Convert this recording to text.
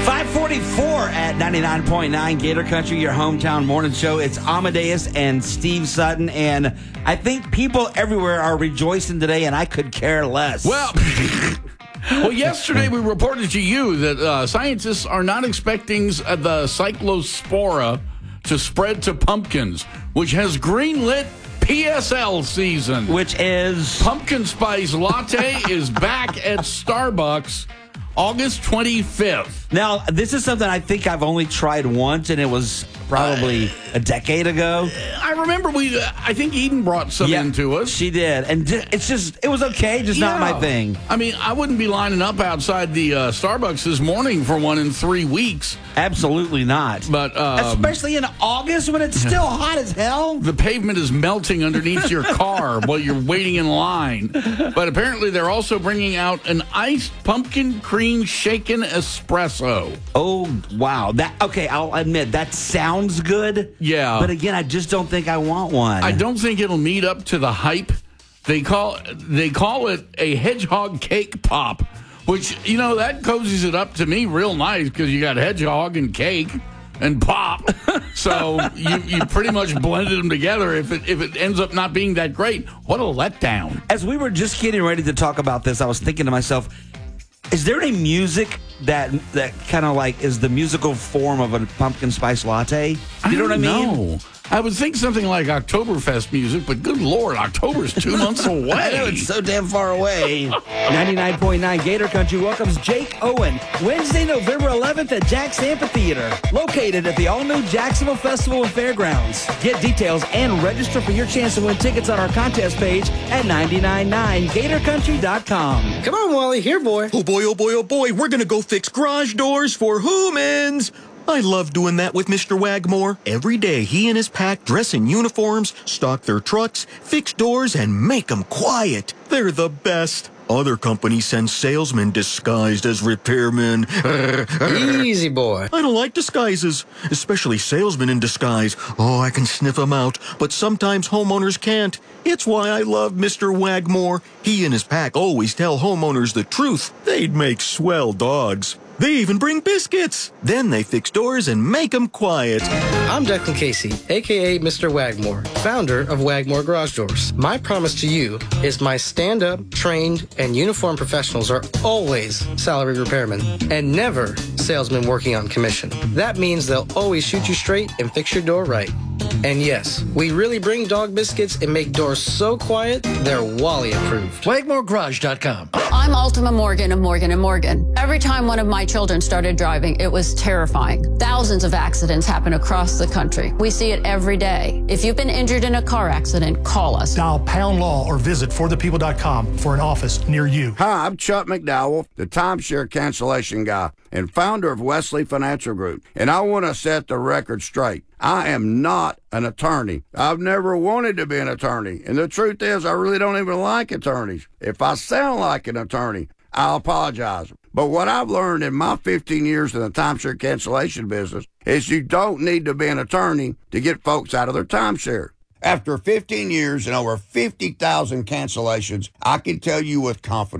544 at 99.9 Gator Country, your hometown morning show. It's Amadeus and Steve Sutton, and I think people everywhere are rejoicing today, and I could care less. Well, yesterday we reported to you that scientists are not expecting the cyclospora to spread to pumpkins, which has greenlit PSL season. Which is? Pumpkin Spice Latte is back at Starbucks August 25th. Now, this is something I think I've only tried once, and it was probably a decade ago. I remember I think Eden brought some into us. She did. And it was okay, just not my thing. I mean, I wouldn't be lining up outside the Starbucks this morning for one in 3 weeks. Absolutely not. But especially in August when it's still hot as hell. The pavement is melting underneath your car while you're waiting in line. But apparently they're also bringing out an iced pumpkin cream shaken espresso. Oh, wow. Okay, I'll admit, that sounds good. Yeah. But again, I just don't think I want one. I don't think it'll meet up to the hype. They call it a hedgehog cake pop, which, that cozies it up to me real nice because you got hedgehog and cake and pop. So you pretty much blended them together. If it ends up not being that great, what a letdown. As we were just getting ready to talk about this, I was thinking to myself, is there any music that kind of like is the musical form of a pumpkin spice latte? You know what I mean? No. I would think something like Oktoberfest music, but good Lord, October's 2 months away. I know, it's so damn far away. 99.9 Gator Country welcomes Jake Owen Wednesday, November 11th at Jack's Amphitheater, located at the all-new Jacksonville Festival and Fairgrounds. Get details and register for your chance to win tickets on our contest page at 999gatorcountry.com. Come on, Wally, here, boy. Oh, boy, oh, boy, oh, boy. We're going to go fix garage doors for humans. I love doing that with Mr. Wagmore. Every day, he and his pack dress in uniforms, stock their trucks, fix doors, and make them quiet. They're the best. Other companies send salesmen disguised as repairmen. Easy, boy. I don't like disguises, especially salesmen in disguise. Oh, I can sniff them out, but sometimes homeowners can't. It's why I love Mr. Wagmore. He and his pack always tell homeowners the truth. They'd make swell dogs. They even bring biscuits. Then they fix doors and make them quiet. I'm Declan Casey, a.k.a. Mr. Wagmore, founder of Wagmore Garage Doors. My promise to you is my stand-up, trained, and uniformed professionals are always salaried repairmen and never salesmen working on commission. That means they'll always shoot you straight and fix your door right. And yes, we really bring dog biscuits and make doors so quiet, they're Wally approved. WagmoreGarage.com. I'm Ultima Morgan of Morgan & Morgan. Every time one of my children started driving, it was terrifying. Thousands of accidents happen across the country. We see it every day. If you've been injured in a car accident, call us. Dial pound law or visit forthepeople.com for an office near you. Hi, I'm Chuck McDowell, the timeshare cancellation guy and founder of Wesley Financial Group, and I want to set the record straight. I am not an attorney. I've never wanted to be an attorney, and the truth is I really don't even like attorneys. If I sound like an attorney, I'll apologize. But what I've learned in my 15 years in the timeshare cancellation business is you don't need to be an attorney to get folks out of their timeshare. After 15 years and over 50,000 cancellations, I can tell you with confidence